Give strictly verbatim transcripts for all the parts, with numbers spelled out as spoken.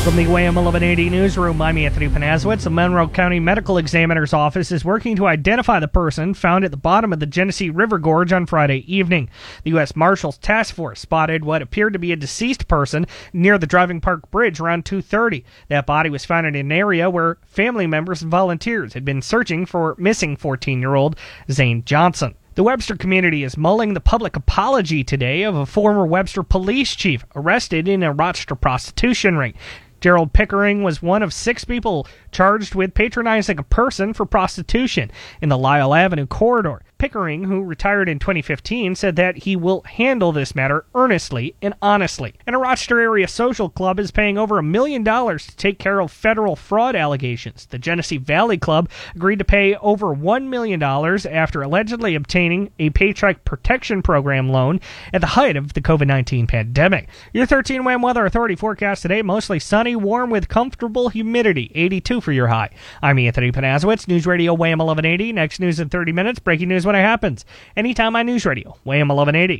From the W A M eleven eighty newsroom, I'm Anthony Panazowitz. The Monroe County Medical Examiner's Office is working to identify the person found at the bottom of the Genesee River Gorge on Friday evening. The U S Marshals Task Force spotted what appeared to be a deceased person near the Driving Park Bridge around two thirty. That body was found in an area where family members and volunteers had been searching for missing fourteen-year-old Zane Johnson. The Webster community is mulling the public apology today of a former Webster police chief arrested in a Rochester prostitution ring. Gerald Pickering was one of six people charged with patronizing a person for prostitution in the Lyle Avenue corridor. Pickering, who retired in twenty fifteen, said that he will handle this matter earnestly and honestly. And a Rochester area social club is paying over a million dollars to take care of federal fraud allegations. The Genesee Valley Club agreed to pay over one million dollars after allegedly obtaining a Paycheck Protection Program loan at the height of the covid nineteen pandemic. Your thirteen W A M Weather Authority forecast today, mostly sunny, warm with comfortable humidity, eighty-two for your high. I'm Anthony Panazowitz, News Radio W A M eleven eighty. Next news in thirty minutes, breaking news when it happens. Anytime on News Radio, W A M eleven eighty.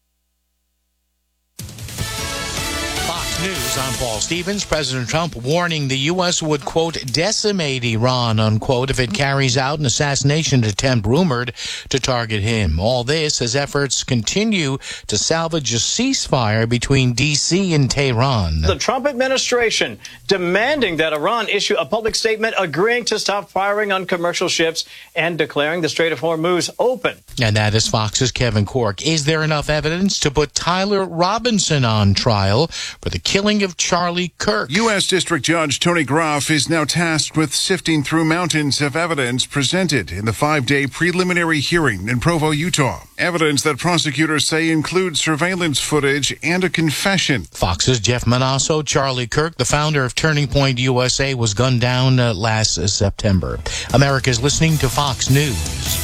Fox News, I'm Paul Stevens. President Trump warning the U S would, quote, decimate Iran, unquote, if it carries out an assassination attempt rumored to target him. All this as efforts continue to salvage a ceasefire between D C and Tehran. The Trump administration demanding that Iran issue a public statement agreeing to stop firing on commercial ships and declaring the Strait of Hormuz open. And that is Fox's Kevin Corke. Is there enough evidence to put Tyler Robinson on trial for the killing of Charlie Kirk? U S. District Judge Tony Groff is now tasked with sifting through mountains of evidence presented in the five-day preliminary hearing in Provo, Utah. Evidence that prosecutors say includes surveillance footage and a confession. Fox's Jeff Manasso. Charlie Kirk, the founder of Turning Point U S A, was gunned down uh, last uh, September. America's listening to Fox News.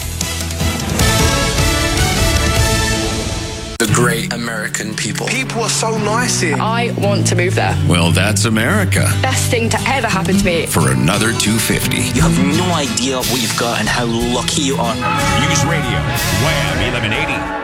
The great American people. People are so nice here. I want to move there. Well, that's America. Best thing to ever happen to me. For another two fifty. You have no idea what you've got and how lucky you are. News Radio, W A M eleven eighty.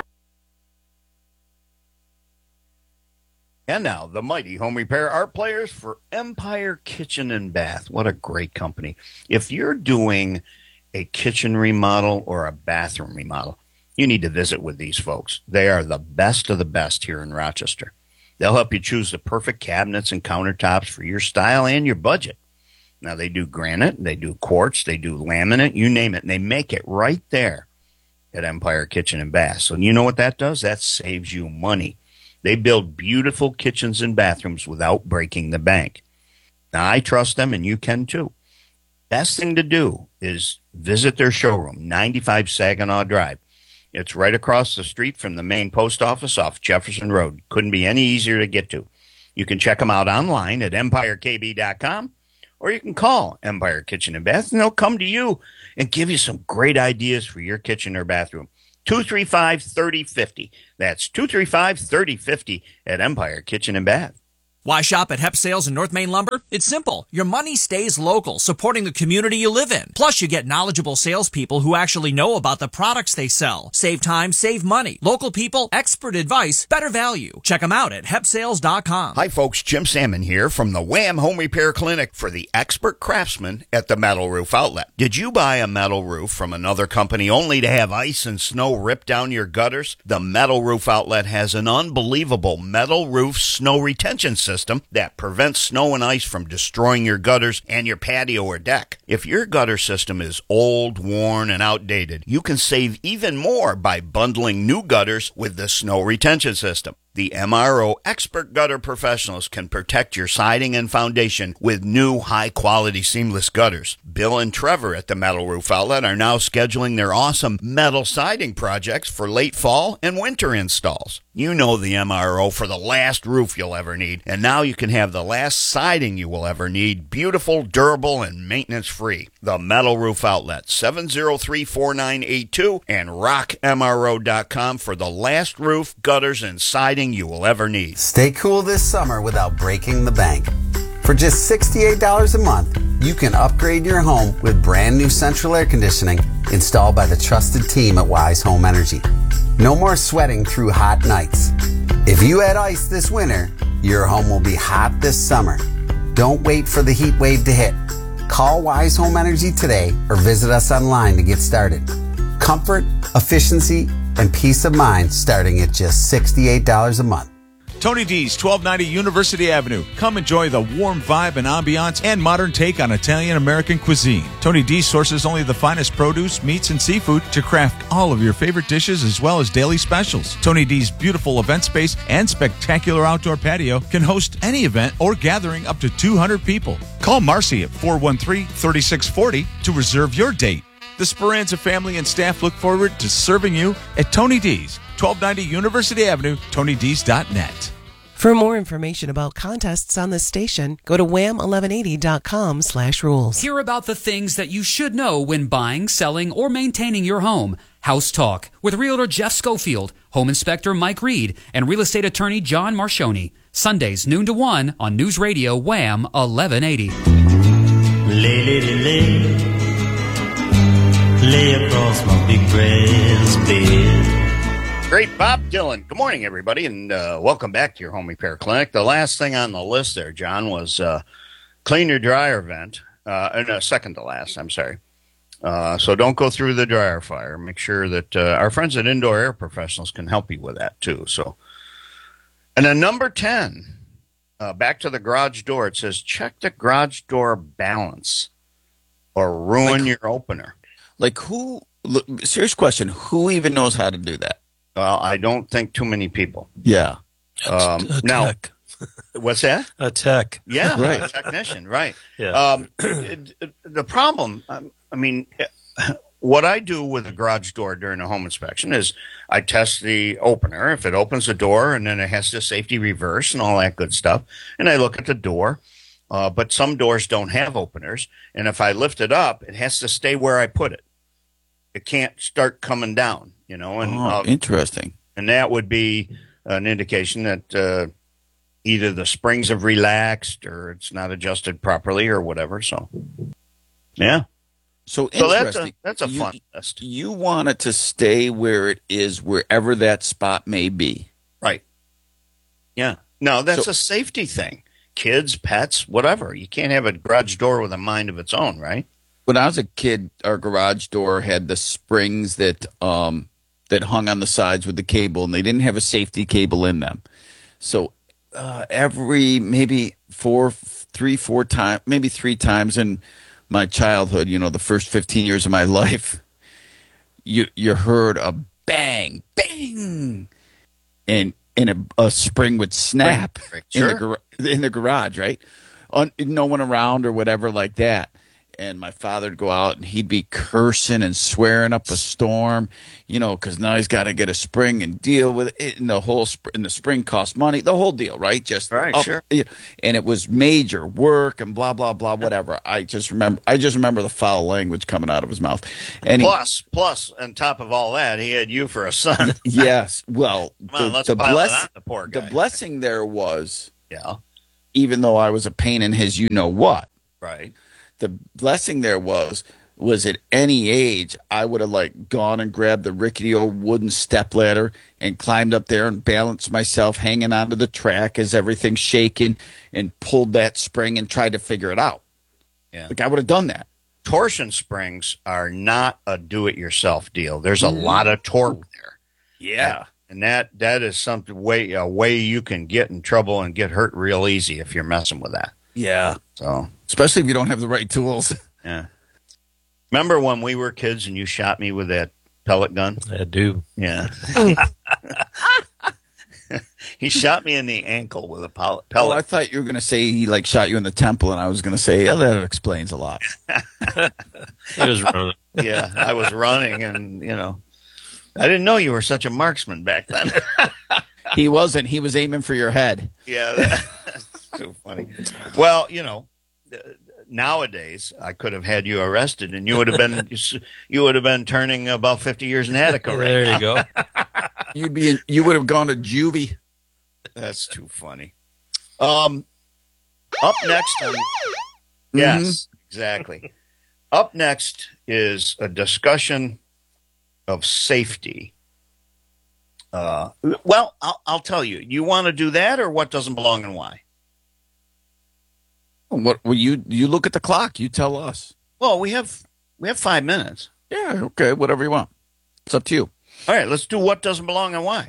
And now, the mighty home repair art players for Empire Kitchen and Bath. What a great company. If you're doing a kitchen remodel or a bathroom remodel, you need to visit with these folks. They are the best of the best here in Rochester. They'll help you choose the perfect cabinets and countertops for your style and your budget. Now, they do granite, they do quartz, they do laminate, you name it, and they make it right there at Empire Kitchen and Bath. So you know what that does? That saves you money. They build beautiful kitchens and bathrooms without breaking the bank. Now, I trust them, and you can too. Best thing to do is visit their showroom, ninety-five Saginaw Drive. It's right across the street from the main post office off Jefferson Road. Couldn't be any easier to get to. You can check them out online at empire k b dot com, or you can call Empire Kitchen and Bath, and they'll come to you and give you some great ideas for your kitchen or bathroom. two three five, three oh five oh. That's two three five, three oh five oh at Empire Kitchen and Bath. Why shop at Hep Sales and North Main Lumber? It's simple. Your money stays local, supporting the community you live in. Plus, you get knowledgeable salespeople who actually know about the products they sell. Save time, save money. Local people, expert advice, better value. Check them out at hep sales dot com. Hi, folks. Jim Salmon here from the Wham Home Repair Clinic for the expert craftsman at the Metal Roof Outlet. Did you buy a metal roof from another company only to have ice and snow rip down your gutters? The Metal Roof Outlet has an unbelievable metal roof snow retention system that prevents snow and ice from destroying your gutters and your patio or deck. If your gutter system is old, worn, and outdated, you can save even more by bundling new gutters with the snow retention system. The M R O expert gutter professionals can protect your siding and foundation with new high-quality seamless gutters. Bill and Trevor at the Metal Roof Outlet are now scheduling their awesome metal siding projects for late fall and winter installs. You know the M R O for the last roof you'll ever need, and now you can have the last siding you will ever need, beautiful, durable, and maintenance-free. The Metal Roof Outlet, seven oh three, four nine eight two, and rock M R O dot com for the last roof, gutters, and siding you will ever need. Stay cool this summer without breaking the bank. For just sixty-eight dollars a month, you can upgrade your home with brand new central air conditioning installed by the trusted team at Wise Home Energy. No more sweating through hot nights. If you had ice this winter, your home will be hot this summer. Don't wait for the heat wave to hit. Call Wise Home Energy today or visit us online to get started. Comfort, efficiency, and peace of mind starting at just sixty-eight dollars a month. Tony D's, twelve ninety University Avenue. Come enjoy the warm vibe and ambiance and modern take on Italian-American cuisine. Tony D sources only the finest produce, meats, and seafood to craft all of your favorite dishes as well as daily specials. Tony D's beautiful event space and spectacular outdoor patio can host any event or gathering up to two hundred people. Call Marcy at four one three, three six four zero to reserve your date. The Speranza family and staff look forward to serving you at Tony D's, twelve ninety University Avenue, tony d's dot net. For more information about contests on this station, go to wham eleven eighty dot com slash rules. Hear about the things that you should know when buying, selling, or maintaining your home. House Talk with Realtor Jeff Schofield, Home Inspector Mike Reed, and Real Estate Attorney John Marchioni. Sundays, noon to one on News Radio Wham eleven eighty. Lay, lay, lay, lay. Lay across my big brass bed. Great Bob Dylan. Good morning, everybody, and uh, welcome back to your home repair clinic. The last thing on the list there, John, was uh, clean your dryer vent. Uh, no, second to last, I'm sorry. Uh, so don't go through the dryer fire. Make sure that uh, our friends at Indoor Air Professionals can help you with that, too. So, and then number ten, uh, back to the garage door. It says, check the garage door balance or ruin like, your opener. Like who, look, serious question, who even knows how to do that? Well, I don't think too many people. Yeah. Um, a now, tech. What's that? A tech. Yeah, right. A technician, right. Yeah. Um, it, it, the problem, um, I mean, what I do with a garage door during a home inspection is I test the opener. If it opens the door and then it has the safety reverse and all that good stuff, and I look at the door. Uh, but some doors don't have openers, and if I lift it up, it has to stay where I put it. It can't start coming down, you know. And oh, uh, interesting. And that would be an indication that uh, either the springs have relaxed or it's not adjusted properly or whatever. So, yeah. So, so interesting. that's a, that's a you, fun list. You want it to stay where it is, wherever that spot may be. Right. Yeah. No, that's So- a safety thing. Kids, pets, whatever. You can't have a garage door with a mind of its own, right? When I was a kid, our garage door had the springs that um, that hung on the sides with the cable, and they didn't have a safety cable in them. So uh, every maybe four, three, four times, maybe three times in my childhood, you know, the first fifteen years of my life, you you heard a bang, bang, and and a, a spring would snap Sure. in the gar- in the garage, right? On, no one around or whatever like that. And my father would go out and he'd be cursing and swearing up a storm, you know, because now he's got to get a spring and deal with it. And the whole sp- and the spring costs money, the whole deal, right? Just right, up, sure. And it was major work and blah blah blah, whatever. I just remember, I just remember the foul language coming out of his mouth. And he, Plus, plus, on top of all that, he had you for a son. yes, well, Come on, the, let's the, pile it bless, on the poor guy. the blessing there was, Yeah, even though I was a pain in his, you know what. right. The blessing there was was at any age I would have like gone and grabbed the rickety old wooden step ladder and climbed up there and balanced myself hanging onto the track as everything's shaking and pulled that spring and tried to figure it out. Yeah, like I would have done that. Torsion springs are not a do-it-yourself deal. There's a lot of torque there. Yeah, and that that is something way a way you can get in trouble and get hurt real easy if you're messing with that. Yeah. So especially if you don't have the right tools. Yeah. Remember when we were kids and you shot me with that pellet gun? I do. Yeah. He shot me in the ankle with a pellet. Well, I thought you were going to say he like shot you in the temple, and I was going to say, yeah, that explains a lot. He was running. Yeah, I was running, and you know, I didn't know you were such a marksman back then. He wasn't. He was aiming for your head. Yeah, that's too funny. Well, you know, nowadays I could have had you arrested, and you would have been you would have been turning about fifty years in Attica. Right There now. you go. You'd be. In, you would have gone to juvie. That's too funny. Um, up next, on, yes, mm-hmm. exactly. Up next is a discussion of safety. Uh, well, I'll, I'll tell you. You want to do that, or what doesn't belong and why? What? Well, you you look at the clock. You tell us. Well, we have we have five minutes. Yeah. Okay. Whatever you want. It's up to you. All right. Let's do what doesn't belong and why.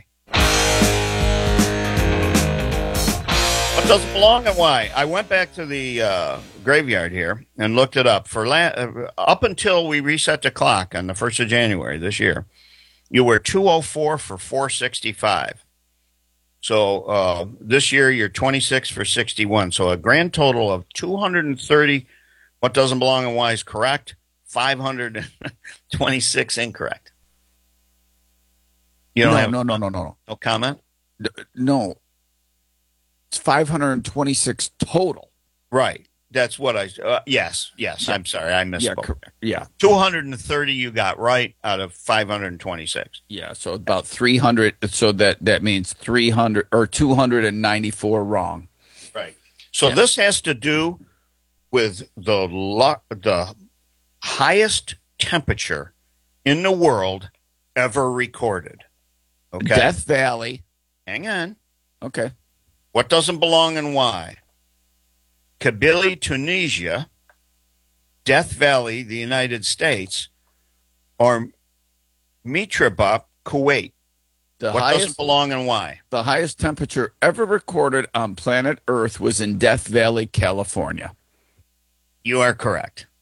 What doesn't belong and why? I went back to the uh, graveyard here and looked it up. For la- uh, up until we reset the clock on the first of January this year, you were two oh four for four sixty-five. So uh, this year you're twenty-six for sixty-one. So a grand total of two hundred thirty. What doesn't belong and why is correct. five hundred twenty-six incorrect. You don't no, have no, no, no, no, no comment. No. It's five hundred twenty-six total. Right. That's what I. Uh, yes. Yes. I'm sorry. I misspoke. Yeah. yeah. two hundred thirty you got right out of five hundred twenty-six. Yeah. So about three hundred. So that, that means three hundred or two hundred ninety-four wrong. Right. So yeah. This has to do with the lo- the highest temperature in the world ever recorded. Okay. Death Valley. Hang on. Okay. What doesn't belong and why? Kabylie, Tunisia, Death Valley, the United States, or Mitrabop, Kuwait. The what highest, doesn't belong and why? The highest temperature ever recorded on planet Earth was in Death Valley, California. You are correct.